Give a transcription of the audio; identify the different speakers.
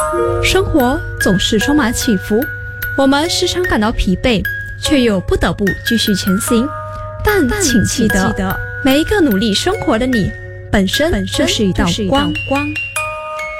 Speaker 1: 生活总是充满起伏，我们时常感到疲惫，却又不得不继续前行。但请记得，每一个努力生活的你，本身就是一道光。